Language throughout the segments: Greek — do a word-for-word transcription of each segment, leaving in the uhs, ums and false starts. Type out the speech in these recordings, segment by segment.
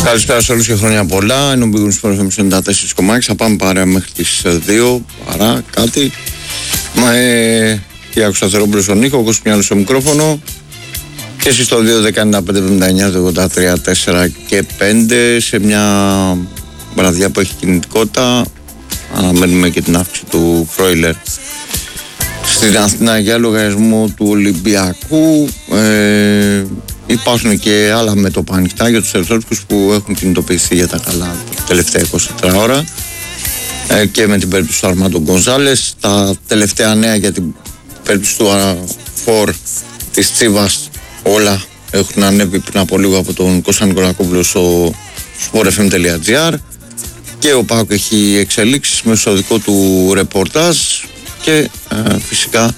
Καλησπέρα σε όλους και χρόνια πολλά. Είναι ο Μπίγουνς Σπορ εφ εμ ενενήντα τέσσερα κόμμα έξι. Θα πάμε παρέα μέχρι τις δύο. Παρά κάτι. Μα ε, Κυριάκος Σταθερόπουλος στον ήχο, ο Κώστας Μιάλος στο μικρόφωνο. Και εσείς στο δύο δέκα ενενήντα πέντε εβδομήντα εννιά ογδόντα τρία τέσσερα και πέντε. Σε μια βραδιά που έχει κινητικότητα. Αναμένουμε και την αύξηση του Φρόιλερ στην Αθηνά για λογαριασμό του Ολυμπιακού. Ε, υπάρχουν και άλλα μέτωπα ανοιχτά για τους ερθρότικους που έχουν κινητοποιηθεί για τα καλά τα τελευταία είκοσι τέσσερις ώρα, ε, και με την περίπτωση του Αρμάντο Γκονζάλες. Τα τελευταία νέα για την περίπτωση του Φορ της Τσίβας όλα έχουν ανέβει πριν από λίγο από τον Κώστα Νικολακόπουλο στο σπορ εφ εμ τελεία τζι άρ, και ο ΠΑΟΚ έχει εξελίξεις με στο δικό του ρεπορτάζ και ε, φυσικά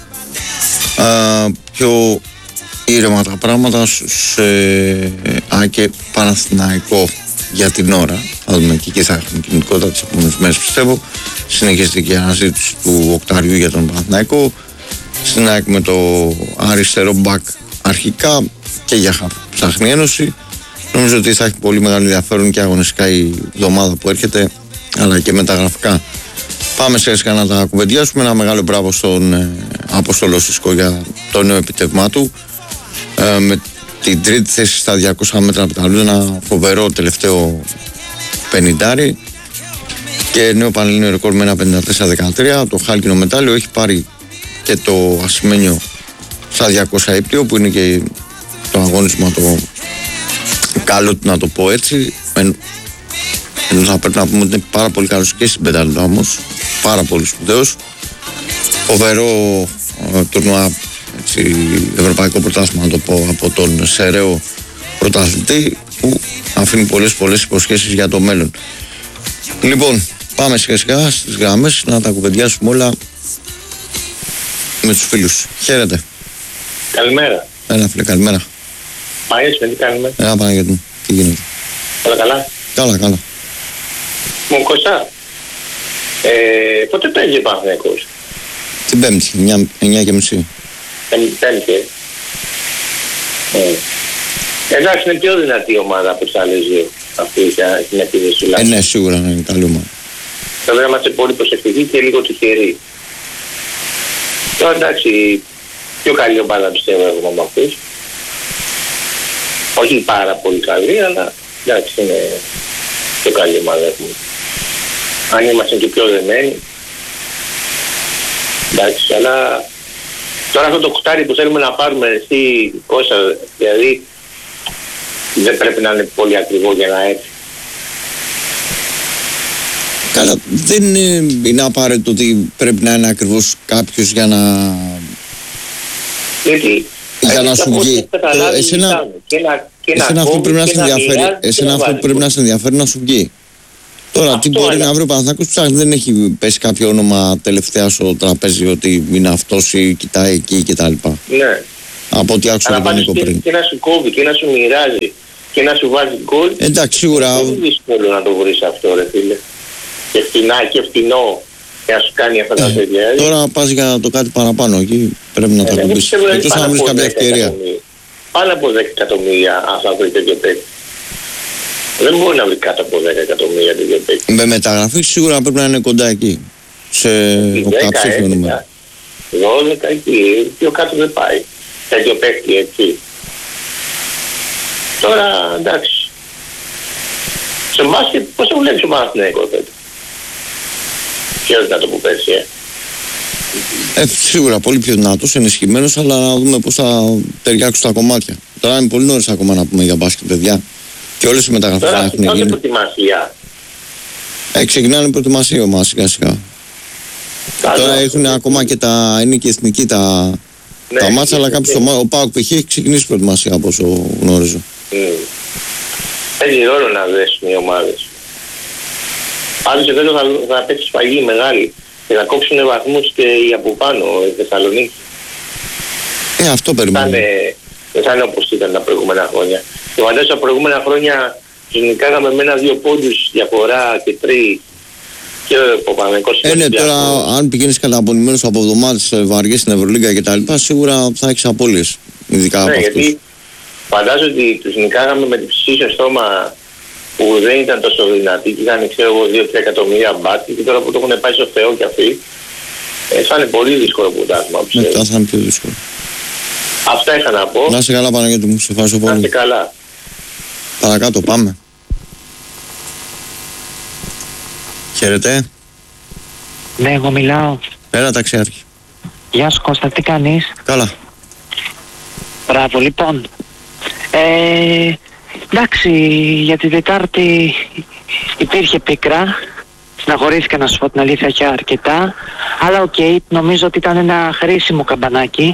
ε, πιο ήρεμα τα πράγματα σε ΑΚΕ Παναθηναϊκό για την ώρα. Θα δούμε και εκεί θα έχουμε κινητικότητα τις επόμενες μέρες, πιστεύω. Συνεχίζεται και η αναζήτηση του οκτάριου για τον Παναθηναϊκό. Στην ΑΕΚ με το αριστερό μπακ αρχικά και για ψάχνη ένωση. Νομίζω ότι θα έχει πολύ μεγάλο ενδιαφέρον και αγωνιστικά η εβδομάδα που έρχεται, αλλά και μεταγραφικά. Πάμε σε έσκα να τα κουβεντιάσουμε. Ένα μεγάλο μπράβο στον ε, Αποστόλο Σισκό για το νέο επιτεύγμα του. Ε, με την τρίτη θέση στα διακόσια μέτρα πεταλού, ένα φοβερό τελευταίο πενηντάρι και νέο πανελλήνιο ρεκόρ με ένα πενήντα τέσσερα δεκατρία. Το χάλκινο μετάλλιο έχει πάρει και το ασημένιο στα διακόσια ύπτιο, που είναι και το αγώνισμα το καλό του, να το πω έτσι. Ενώ θα πρέπει να πούμε ότι είναι πάρα πολύ καλός και στην πεντάλεπτο όμως, πάρα πολύ σπουδαίος. Φοβερό ε, τουρνουά, έτσι, ευρωπαϊκό πρωτάθλημα, να το πω, από τον Σεραίο πρωταθλητή, που αφήνει πολλές πολλές υποσχέσεις για το μέλλον. Λοιπόν, πάμε σιγά σιγά στις γραμμές να τα κουβεντιάσουμε όλα με τους φίλους. Χαίρετε. Καλημέρα. Έλα φίλε, καλημέρα. Μάγες, με τι κάνουμε. Έλα Παναγιώτη μου, τι γίνεται. Όλα καλά. Καλά, καλά. Μου Κώστα, ε, πότε παίζει ο Παναθηναϊκός? Την Πέμπτη, εννιά και μισή. Πέμπτη, ε. ε. Εντάξει, είναι πιο δυνατή ομάδα από τις άλλες δύο. Αυτή την επίδεση του Ε, ναι, σίγουρα είναι καλή ομάδα. Θα πρέπει να είμαστε πολύ προσεκτικοί και λίγο τυχεροί. Τώρα εντάξει, πιο καλή ομάδα πιστεύω έχουμε με αυτούς. Όχι πάρα πολύ καλή, αλλά εντάξει, είναι πιο καλή ομάδα έχουμε. Αν είμαστε και πιο δεμένοι. Εντάξει, αλλά τώρα αυτό το κουτάρι που θέλουμε να πάρουμε εσύ Κώστα, δηλαδή δεν πρέπει να είναι πολύ ακριβό για να έρθει. Καλά, δεν είναι, είναι απαραίτητο ότι πρέπει να είναι ακριβώς κάποιος για να... Γιατί για να σου βγει. Εσένα, εσένα αυτό πρέπει να σε ενδιαφέρει, εσένα αυτό που πρέπει να σε ενδιαφέρει να σου βγει. Τώρα, αυτό τι μπορεί είναι. να βρει ο Παναθηναϊκός, ψάχνει, δεν έχει πέσει κάποιο όνομα τελευταία στο τραπέζι ότι είναι αυτός ή κοιτάει εκεί κτλ. Ναι. Από ό,τι άκουσα από τον Νίκο πριν. Και να σου κόβει και να σου μοιράζει και να σου βάζει γκολ. Εντάξει, σίγουρα. Είναι δύσκολο να το βρεις αυτό, ρε φίλε. Και φτηνά και φτηνό και να σου κάνει αυτά τα ε, παιδιά. Τώρα πας για το κάτι παραπάνω εκεί, πρέπει να ε, τα κουμπίσεις. Εκτός να βρεις κάποια ευκαιρία. Πάνω από δέκα εκατομμύρια αν θα βρει τέτοιο παίκτη. Δεν μπορεί να βρει κάτω από δέκα εκατομμύρια τέτοιο παίκτη. Με μεταγραφή σίγουρα πρέπει να είναι κοντά εκεί. Σε οκταψήφιο νούμερο. δώδεκα εκεί, πιο κάτω δεν πάει. Τέτοιο παίκτη έτσι. Τώρα εντάξει. Σε μπάσκετ πώς το βλέπεις ο Παναθηναϊκός τότε? Πιο δυνατό που πέρσι, ε. Ε, σίγουρα πολύ πιο δυνατός, ενισχυμένος, αλλά να δούμε πώς θα ταιριάξουν τα κομμάτια. Τώρα είναι πολύ νωρίς ακόμα να πούμε για μπάσκετ, παιδιά. Και όλες οι μεταγραφές να έχουν γίνει. Τώρα προετοιμασία. Ε, ξεκινάνε προετοιμασία μας σιγά σιγά. Τώρα έχουν ακόμα και τα, είναι και εθνική τα, ναι, τα μάτσα, αλλά κάποιος το, ο ΠΑΟΚ π.χ. έχει ξεκινήσει προετοιμασία από όσο γνωρίζω. Mm. Έχει ρόλο να δέσουν οι ομάδες. Πάντως εδώ θα, θα παίξει σφαγή μεγάλη και θα κόψουν βαθμούς και οι από πάνω, η Θεσσαλονίκη. Ε, αυτό περιμένουμε. Δεν θα είναι όπως ήταν τα προηγούμενα χρόνια. Και φαντάζομαι τα προηγούμενα χρόνια τους νικάγαμε με ένα-δύο πόντους διαφορά και τρεις. Και ο Παναθηναϊκός... Ε, ναι, τώρα αν πηγαίνεις καταπονημένος από εβδομάδες βαριές στην Ευρωλίγκα και τα λοιπά, σίγουρα θα έχεις απώλειες. Ειδικά ναι, από γιατί αυτούς. Φαντάζομαι ότι τους νικάγαμε με την ψυχή στο στόμα που δεν ήταν τόσο δυνατοί και είχαν ξέρω εγώ δύο τρία εκατομμύρια μπάσκετ και τώρα που το έχουν πάει στο Θεό κι αυτοί, ε, θα είναι πολύ δύσκολο πρωτάθλημα. Μετά θα είναι πιο δύσκολο. Αυτά είχα να πω. Να είσαι καλά, Παναγιώτη μου, σε ευχαριστώ πολύ. Να είσαι καλά. Παρακάτω, πάμε. Χαίρετε. Ναι, εγώ μιλάω. Πέρα ταξιάρχη. Γεια σου Κώστα, τι κάνεις? Καλά. Μπράβο, λοιπόν. Ε, εντάξει, για τη Δετάρτη υπήρχε πίκρα. Συναχωρήθηκα να σου πω την αλήθεια και αρκετά. Αλλά οκ, okay, νομίζω ότι ήταν ένα χρήσιμο καμπανάκι.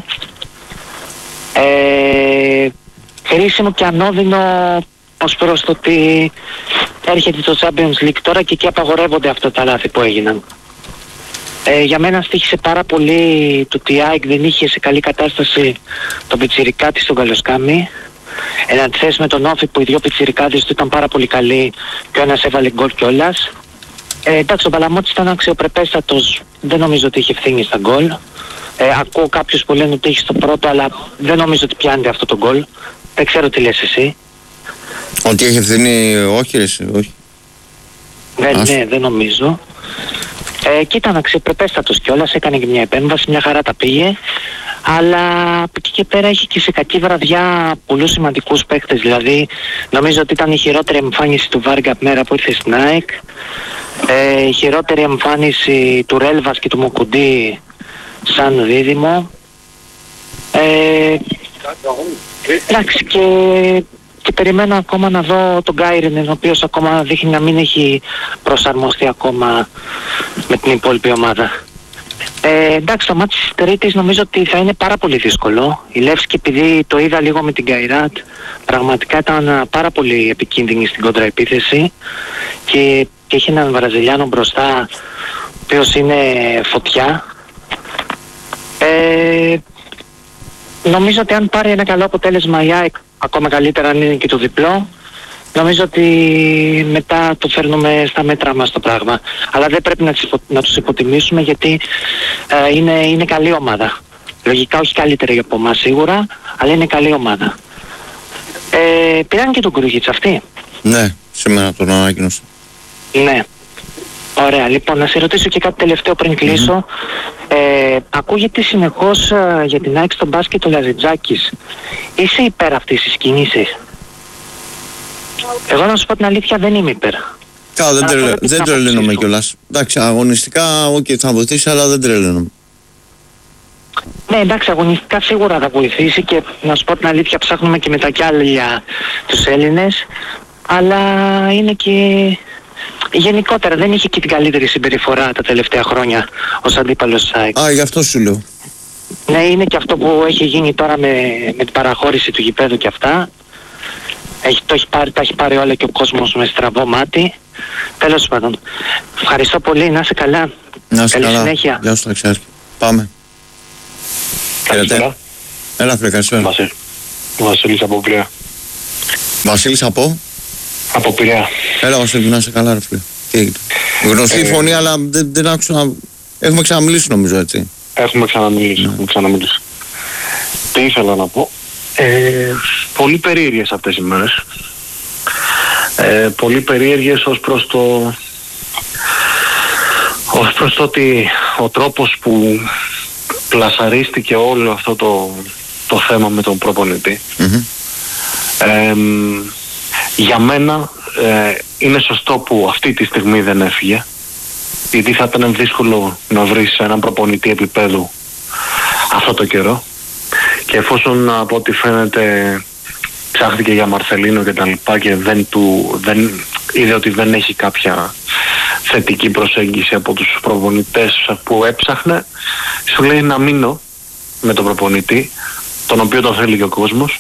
Ε, χρήσιμο και ανώδυνο ως προς το ότι έρχεται το Champions League τώρα και εκεί απαγορεύονται αυτά τα λάθη που έγιναν. Ε, για μένα στοίχησε πάρα πολύ το ότι η ΑΕΚ δεν είχε σε καλή κατάσταση τον πιτσιρικά της στον Καλοσκάμι. Εν αντιθέσει με τον Όφη που οι δυο πιτσιρικάδες του ήταν πάρα πολύ καλοί και ο ένας έβαλε γκολ κιόλας. Ε, εντάξει, ο Παλαμώτης ήταν αξιοπρεπέστατος, δεν νομίζω ότι είχε ευθύνη στα γκολ. Ε, ακούω κάποιους που λένε ότι είχε στο πρώτο, αλλά δεν νομίζω ότι πιάνεται αυτό το γκολ. Δεν ξέρω τι λες εσύ. Ότι έχει ευθύνη, όχι ρε, όχι. Δεν, ναι, δεν νομίζω. Ε, και ήταν αξιοπρεπέστατος κιόλας, έκανε και μια επέμβαση, μια χαρά τα πήγε. Αλλά από εκεί και πέρα έχει και σε κακή βραδιά πολλούς σημαντικούς παίκτες. Δηλαδή, νομίζω ότι ήταν η χειρότερη εμφάνιση του Βάργκα από μέρα που ήρθε στην ΑΕΚ. Ε, η χειρότερη εμφάνιση του Ρέλβας και του Μουκουντή σαν δίδυμο. Ε, εντάξει, και, και περιμένω ακόμα να δω τον Γκάιρινεν, ο οποίος ακόμα δείχνει να μην έχει προσαρμοστεί ακόμα με την υπόλοιπη ομάδα. Ε, εντάξει, το μάτι της Τρίτης νομίζω ότι θα είναι πάρα πολύ δύσκολο. Η Λεύσκη, επειδή το είδα λίγο με την Καϊράτ, πραγματικά ήταν πάρα πολύ επικίνδυνη στην κοντραεπίθεση και, και έχει έναν Βραζιλιάνο μπροστά, ο οποίος είναι φωτιά. Ε, νομίζω ότι αν πάρει ένα καλό αποτέλεσμα η ΑΕΚ, ακόμα καλύτερα αν είναι και το διπλό, νομίζω ότι μετά το φέρνουμε στα μέτρα μας το πράγμα. Αλλά δεν πρέπει να, υπο, να τους υποτιμήσουμε, γιατί ε, είναι, είναι καλή ομάδα. Λογικά όχι καλύτερη από εμάς σίγουρα, αλλά είναι καλή ομάδα. Ε, πήραν και τον Κρούγιτς αυτοί. Ναι, σήμερα τον ανακοίνωσα. Ναι. Ωραία, λοιπόν, να σε ρωτήσω και κάτι τελευταίο πριν κλείσω. Mm-hmm. Ε, ακούγεται συνεχώς ε, για την ΑΕΚ στο μπάσκετ ο Λαζιτζάκης. Είσαι υπέρ αυτής της κίνησης? Εγώ να σου πω την αλήθεια, δεν είμαι υπέρ. Καλά, δεν, τρελε, δεν τρελαίνομαι κιόλας. Εντάξει, αγωνιστικά okay, θα βοηθήσει, αλλά δεν τρελαίνομαι. Ναι, εντάξει, αγωνιστικά σίγουρα θα βοηθήσει και να σου πω την αλήθεια, ψάχνουμε και με τα κι άλλα για τους Έλληνες, αλλά είναι και γενικότερα δεν είχε και την καλύτερη συμπεριφορά τα τελευταία χρόνια ως αντίπαλος της ΑΕΚ. Α, γι' αυτό σου λέω. Ναι, είναι και αυτό που έχει γίνει τώρα με, με την παραχώρηση του γηπέδου και αυτά. Έχει, το έχει πάρει, τα έχει πάρει όλα και ο κόσμος με στραβό μάτι. Τέλος πάντων. Ευχαριστώ πολύ, να είσαι καλά. Να είσαι καλή καλά. Συνέχεια. Γεια σου Ταξιάρχη. Πάμε. Χαίρετε. Έλα φίλε, καλησπέρα. Βασίλη. Βασίλης από Πειραιά. Βασίλης από? Από Πειραιά. Έλα Βασίλη, να είσαι καλά ρε φίλε. Τι έγινε? Γνωστή ε... φωνή, αλλά δεν, δεν άκουσα να... Έχουμε ξαναμιλήσει νομίζω, έτσι. Έχουμε ξαναμιλήσει, ναι. έχουμε ξαναμιλήσει. Τι ήθελα να πω. Ε, πολύ περίεργες αυτές οι μέρες. Ε, πολύ περίεργες ως προς το ως προς το ότι ο τρόπος που πλασαρίστηκε όλο αυτό το, το θέμα με τον προπονητή. Mm-hmm. Ε, για μένα ε, είναι σωστό που αυτή τη στιγμή δεν έφυγε, γιατί θα ήταν δύσκολο να βρεις έναν προπονητή επίπεδου αυτό το καιρό, και εφόσον από ό,τι φαίνεται ψάχθηκε για Μαρσελίνο και τα λοιπά και δεν, του, δεν είδε ότι δεν έχει κάποια θετική προσέγγιση από τους προπονητές που έψαχνε, σου λέει να μείνω με τον προπονητή, τον οποίο τον θέλει και ο κόσμος.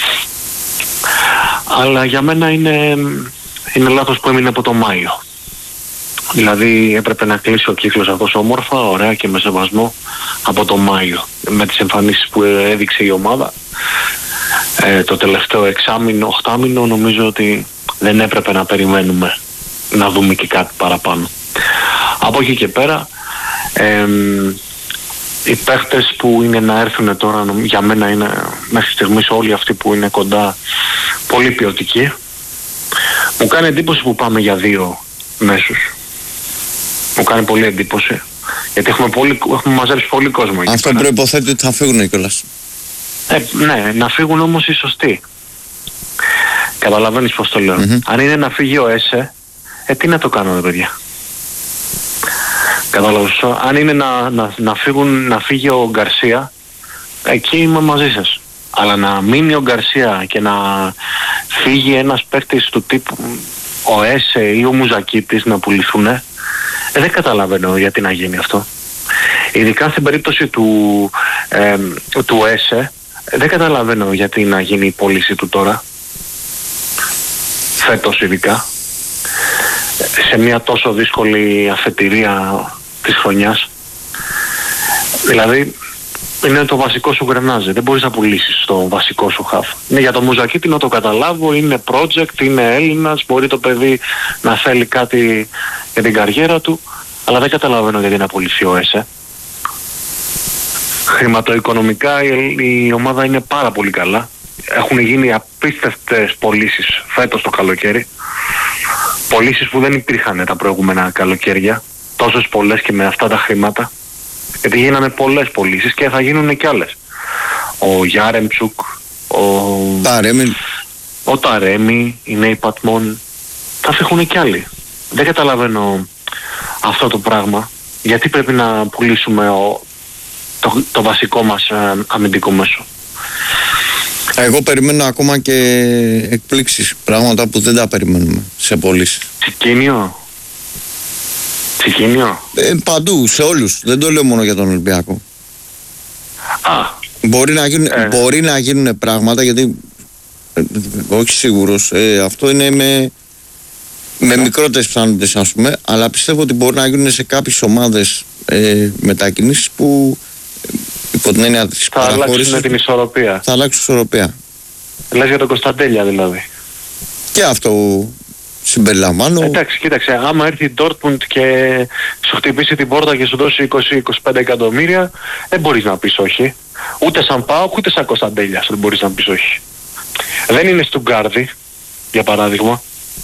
Αλλά για μένα είναι, είναι λάθος που έμεινε από τον Μάιο. Δηλαδή έπρεπε να κλείσει ο κύκλος αυτός όμορφα, ωραία και με σεβασμό από τον Μάιο, με τις εμφανίσεις που έδειξε η ομάδα. Ε, το τελευταίο εξάμηνο, οχτάμηνο, νομίζω ότι δεν έπρεπε να περιμένουμε να δούμε και κάτι παραπάνω. Από εκεί και πέρα ε, οι παίχτες που είναι να έρθουν τώρα, για μένα είναι μέχρι στιγμής όλοι αυτοί που είναι κοντά πολύ ποιοτικοί. Μου κάνει εντύπωση που πάμε για δύο μέσους. Μου κάνει πολύ εντύπωση. Γιατί έχουμε, πολύ, έχουμε μαζέψει πολύ κόσμο εκεί. Αυτό προϋποθέτει ότι θα φύγουν κιόλας. Ε, ναι, να φύγουν όμως οι σωστοί. Καταλαβαίνεις πως το λέω. Mm-hmm. Αν είναι να φύγει ο ΕΣΕ, ε, τι να το κάνουμε, παιδιά. Καταλαβαίνεις. Αν είναι να, να, να, φύγουν, να φύγει ο Γκαρσία, εκεί είμαι μαζί σας. Αλλά να μείνει ο Γκαρσία και να φύγει ένας παίκτης του τύπου ο ΕΣΕ ή ο Μουζακίτης να πουληθούν, ε, δεν καταλαβαίνω γιατί να γίνει αυτό. Ειδικά στην περίπτωση του, ε, του ΕΣΕ, δεν καταλαβαίνω γιατί να γίνει η πώληση του τώρα. Φέτος ειδικά. Σε μια τόσο δύσκολη αφετηρία της χρονιάς. Δηλαδή, είναι το βασικό σου γκρενάζι. Δεν μπορείς να πουλήσεις το βασικό σου χαφ. Είναι για το Μουζακίτη να το καταλάβω, είναι project, είναι Έλληνας, μπορεί το παιδί να θέλει κάτι για την καριέρα του, αλλά δεν καταλαβαίνω γιατί να πουληθεί ο ΕΣΕ. Χρηματοοικονομικά η, η ομάδα είναι πάρα πολύ καλά. Έχουν γίνει απίστευτες πωλήσεις φέτος το καλοκαίρι. Πωλήσεις που δεν υπήρχαν τα προηγούμενα καλοκαίρια. Τόσες πολλές και με αυτά τα χρήματα. Γιατί γίνανε πολλές πωλήσεις και θα γίνουν και άλλες. Ο Γιάρεμτσουκ, ο Ταρέμι, ο Ταρέμι, οι νέοι Πατμόν, θα φύγουν κι άλλοι. Δεν καταλαβαίνω αυτό το πράγμα. Γιατί πρέπει να πουλήσουμε ο, το, το βασικό μας ε, αμυντικό μέσο. Εγώ περιμένω ακόμα και εκπλήξεις, πράγματα που δεν τα περιμένουμε σε πωλήσεις. Τσικίνιο. Τσικίνιο. Ε, παντού, σε όλους. Δεν το λέω μόνο για τον Ολυμπιακό. Α. Μπορεί να γίνουν, ε. μπορεί να γίνουν πράγματα, γιατί ε, όχι σίγουρος, ε, αυτό είναι με, με ε. μικρότερες πιθανότητες, ας πούμε, αλλά πιστεύω ότι μπορεί να γίνουν σε κάποιες ομάδες ε, μετακινήσεις που ε, υπό την έννοια της θα αλλάξουν την ισορροπία. Θα αλλάξουν ισορροπία. Λες για τον Κωνσταντέλια δηλαδή. Και αυτό συμπεριλαμβάνω. Εντάξει, κοίταξε, άμα έρθει η Dortmund και σου χτυπήσει την πόρτα και σου δώσει είκοσι με είκοσι πέντε εκατομμύρια, δεν μπορείς να πεις όχι. Ούτε σαν ΠΑΟΚ ούτε σαν Κωνσταντέλια δεν μπορείς να πεις όχι. Δεν είναι Στουγκάρδη, για παράδειγμα.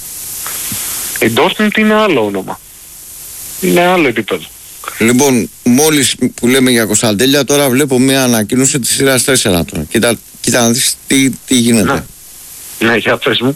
Η Dortmund είναι άλλο όνομα. Είναι άλλο επίπεδο. Λοιπόν, μόλις που λέμε για Κωνσταντέλια, τώρα βλέπω μια ανακοίνωση της σειράς τέσσερα τώρα. Κοίτα, κοίτα να δεις τι, τι γίνεται. Να. Ναι, για πες μου.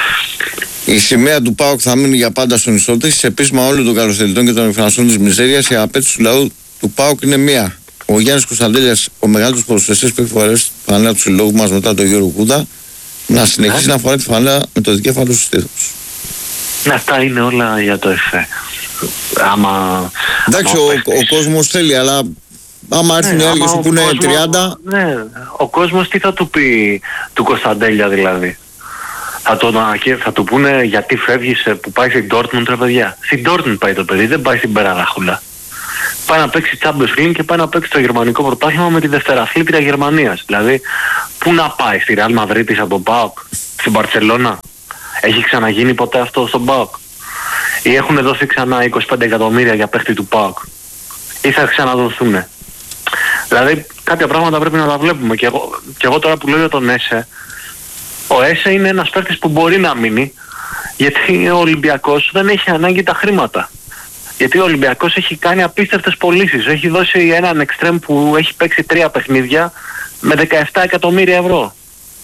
Η σημαία του ΠΑΟΚ θα μείνει για πάντα στον ιστό της. Σε πείσμα όλων των καλοθελητών και των εκφραστών της μιζέριας, η απέτηση του λαού του ΠΑΟΚ είναι μία. Ο Γιάννης Κωνσταντέλιας, ο μεγάλος ποδοσφαιριστής που έχει φορέσει τη φανέλα του συλλόγου μας μετά τον Γιώργο Κούδα, να συνεχίσει να φοράει τη φανέλα με το δικέφαλο του στήθους. Ναι, αυτά είναι όλα για το εφέ. Άμα. Εντάξει, άμα ο, ο κόσμος θέλει, αλλά άμα έρθουν ναι, οι άλλοι σου πούνε τριάντα. Ναι, ο κόσμος τι θα του πει του Κωνσταντέλια δηλαδή. Θα, το, θα του πούνε γιατί φεύγεις που πάει στην Dortmund, ρε παιδιά. Στην Dortmund πάει το παιδί, δεν πάει στην Περαδάχουλα. Πάει να παίξει Champions League και πάει να παίξει το γερμανικό πρωτάθλημα με τη δευτεραθλήτρια Γερμανίας. Δηλαδή, πού να πάει, στη Real Madrid από τον ΠΑΟΚ, στην Μπαρτσελώνα. Έχει ξαναγίνει ποτέ αυτό στον ΠΑΟΚ? Ή έχουν δώσει ξανά είκοσι πέντε εκατομμύρια για παίχτη του ΠΑΟΚ? Ή θα ξαναδοθούν? Δηλαδή, κάποια πράγματα πρέπει να τα βλέπουμε. Και εγώ, και εγώ τώρα που λέω για τον ΕΣΕ, ο ΕΣΕ είναι ένας παίκτης που μπορεί να μείνει, γιατί ο Ολυμπιακός δεν έχει ανάγκη τα χρήματα. Γιατί ο Ολυμπιακός έχει κάνει απίστευτες πωλήσεις. Έχει δώσει έναν εξτρέμ που έχει παίξει τρία παιχνίδια με δεκαεπτά εκατομμύρια ευρώ.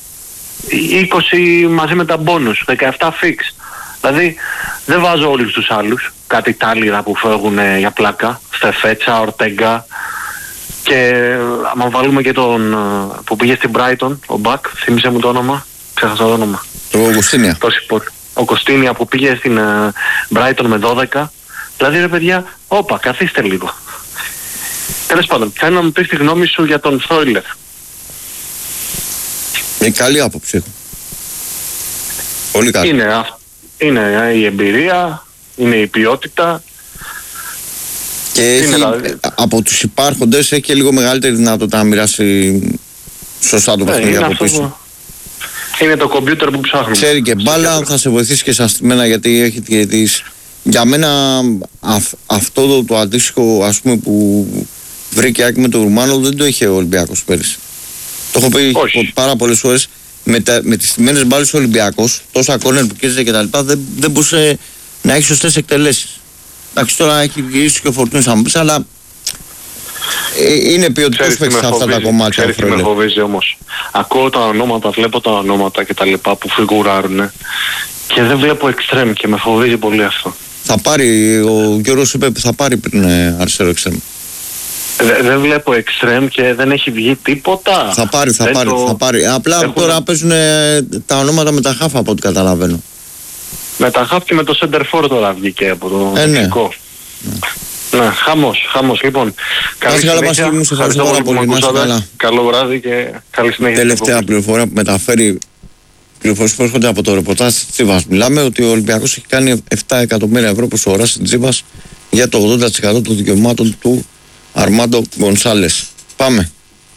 είκοσι μαζί με τα μπόνους, δεκαεπτά φίξ. Δηλαδή δεν βάζω όλους τους άλλους. Κάτι τάλιρα που φεύγουν για πλάκα. Στεφέτσα, Ορτέγκα. Και άμα βάλουμε και τον που πήγε στην Brighton, ο Μπακ, θύμισε μου το όνομα. Ξέχασα το όνομα. Ο Κωστίνια. Ο Κωστίνια που πήγε στην Brighton με δώδεκα. Δηλαδή ρε παιδιά, όπα, καθίστε λίγο. Τέλος πάντων, θέλω να μου πεις τη γνώμη σου για τον Φρόιλερ. Είναι καλή άποψη έχω. Πολύ καλή. Είναι, είναι η εμπειρία, είναι η ποιότητα. Και έχει, δηλαδή, από τους υπάρχοντες έχει και λίγο μεγαλύτερη δυνατότητα να μοιράσει σωστά το παιχνίδι από πίσω. Είναι το κομπιούτερ που ψάχνουμε. Ξέρει και μπάλα, θα σε βοηθήσει και σαν στημένα, γιατί έχει και τις... Για μένα αυ, αυτό το, το αντίστοιχο, ας πούμε, που βρήκε άκρη με τον Ρουμάνο δεν το είχε ο Ολυμπιακός πέρυσι. Το έχω πει πάρα πολλές φορές. με, τα, με τις στημένες μπάλες ο Ολυμπιακός, τόσα κόρνερ που κέρδιζε και τα λοιπά, δεν, δεν μπορούσε να έχει σωστές εκτελέσεις. Εντάξει, τώρα έχει γυρίσει και ο Φορτούνης θα μου πεις, αλλά ε, είναι ποιοτικός παίκτης σε αυτά τα κομμάτια. Ξέρεις τι με φοβίζει όμως. Ακούω τα ονόματα, βλέπω τα ονόματα και τα λοιπά που φιγουράρουν και δεν βλέπω εξτρέμ και με φοβίζει πολύ αυτό. Θα πάρει, ο Γιώργος είπε θα πάρει πριν ε, αριστερό εξτρέμ. Δεν δε βλέπω εξτρέμ και δεν έχει βγει τίποτα. Θα πάρει, θα δεν πάρει, το... θα πάρει. Απλά Έχουν... τώρα παίζουν ε, τα ονόματα με τα χάφα από ό,τι καταλαβαίνω. Με τα χάφ και με το center for τώρα βγήκε από το ε, Μεξικό. Ναι. Ναι, χαμός, χαμός. Λοιπόν, καλή συνέχεια. Μου σε ευχαριστώ πάρα πολύ. Να είσαι καλά. Καλό βράδυ και καλή συνέχεια. Τελευταία πληροφορία που μεταφέρει πληροφορίες που έρχονται από το ρεπορτάζ της Τσίβας. Μιλάμε ότι ο Ολυμπιακός έχει κάνει επτά εκατομμύρια ευρώ προσφορά στην Τσίβας για το ογδόντα τοις εκατό των δικαιωμάτων του Αρμάντο Γκονσάλες. Πάμε.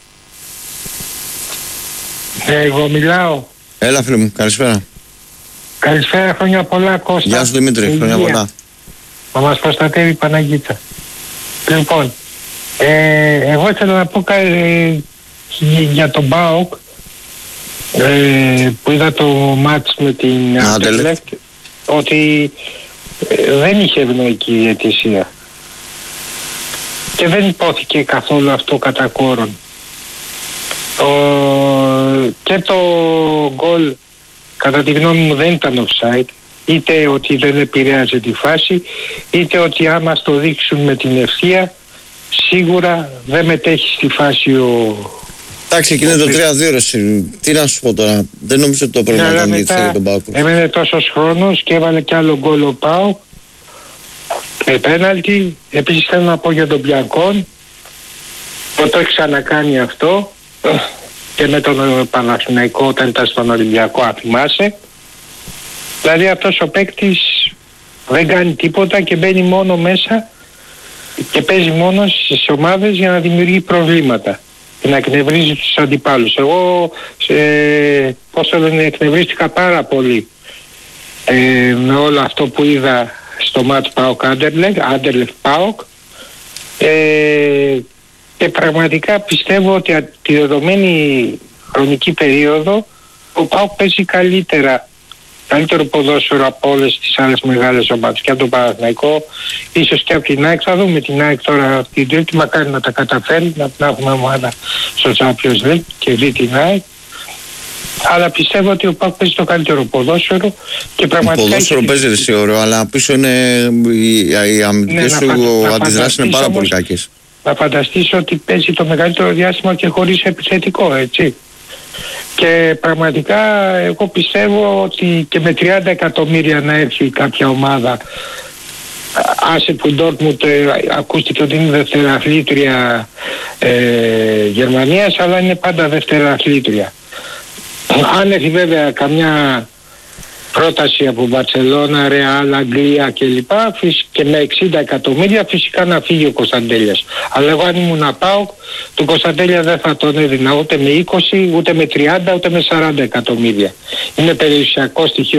Εγώ μιλάω. Έλα φίλε μου, καλησπέρα. Καλησπέρα, χρόνια πολλά Κώστα. Γεια σου Δημήτρη, χρόνια πολλά. Να μας προστατεύει η Παναγίτσα. Λοιπόν, ε, εγώ ήθελα να πω ε, για τον ΠΑΟΚ ε, που είδα το μάτς με την Anderlecht, ότι ε, δεν είχε ευνοϊκή διαιτησία και δεν υπόθηκε καθόλου αυτό κατά κόρον. Ο, και το γκολ κατά τη γνώμη μου δεν ήταν offside, είτε ότι δεν επηρέαζε τη φάση, είτε ότι άμα στο δείξουν με την ευθεία σίγουρα δεν μετέχει στη φάση ο... Εντάξει, εκεί είναι το τρία δύο ρε. Τι να σου πω τώρα, δεν νομίζω ότι το πρέπει να ήταν για τον ΠΑΟΚ. Έμενε τόσος χρόνος και έβαλε κι άλλο γκολ ο ΠΑΟΚ με πέναλτι. Επίσης θέλω να πω για τον Μπιανκόν, που το έχει ξανακάνει αυτό και με τον Παναθηναϊκό όταν ήταν στον Ολυμπιακό, αν θυμάσαι. Δηλαδή αυτός ο παίκτης δεν κάνει τίποτα και μπαίνει μόνο μέσα και παίζει μόνο στις ομάδες για να δημιουργεί προβλήματα και να εκνευρίζει τους αντιπάλους. Εγώ ε, πώς το λένε, εκνευρίστηκα πάρα πολύ ε, με όλο αυτό που είδα στο μάτς ΠΑΟΚ Anderlecht, Anderlecht ΠΑΟΚ ε, και πραγματικά πιστεύω ότι α, τη δεδομένη χρονική περίοδο ο ΠΑΟΚ παίζει καλύτερα, καλύτερο ποδόσφαιρο από όλες τις άλλες μεγάλες ομάδες και από τον Παναθηναϊκό, ίσως και από την ΑΕΚ. Θα δούμε την ΑΕΚ τώρα την Τρίτη, μακάρι να τα καταφέρει, να την έχουμε ομάδα στο Champions League και δει την ΑΕΚ. Αλλά πιστεύω ότι ο ΠΑΟΚ παίζει το καλύτερο ποδόσφαιρο και πραγματικά... Το ποδόσφαιρο έχει... παίζει εσύ ωραίο, αλλά πίσω είναι οι, οι αμυντικές ναι, σου αντιδράσεις είναι πάρα όμως, πολύ κακές. Να φανταστείς ότι παίζει το μεγαλύτερο διάστημα και χωρίς επιθετικό, έτσι. Και πραγματικά εγώ πιστεύω ότι και με τριάντα εκατομμύρια να έρθει κάποια ομάδα, άσε που η Ντόρτμουντ ακούστηκε ότι είναι δευτεραθλήτρια ε, Γερμανίας, αλλά είναι πάντα δευτεραθλήτρια. Αν έχει βέβαια καμιά πρόταση από Μπαρσελόνα, Ρεάλ, Αγγλία κλπ. Και με εξήντα εκατομμύρια φυσικά να φύγει ο Κωνσταντέλιας. Αλλά εγώ αν ήμουν να πάω, τον Κωνσταντέλια δεν θα τον έδινα ούτε με είκοσι, ούτε με τριάντα, ούτε με σαράντα εκατομμύρια. Είναι περιουσιακό στοιχείο